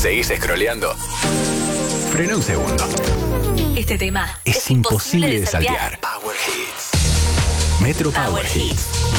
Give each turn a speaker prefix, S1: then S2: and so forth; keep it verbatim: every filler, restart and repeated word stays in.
S1: ¿Seguís scrolleando? Frena un segundo.
S2: Este tema
S1: Es, es imposible de saltear.
S2: Power Hits.
S1: Metro Power, Power Hits.